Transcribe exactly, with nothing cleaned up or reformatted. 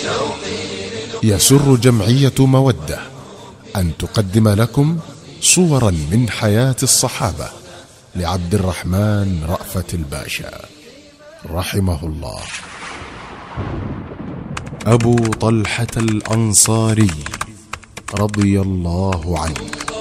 يسر جمعية مودة أن تقدم لكم صورا من حياة الصحابة لعبد الرحمن رأفت الباشا رحمه الله. أبو طلحة الأنصاري رضي الله عنه.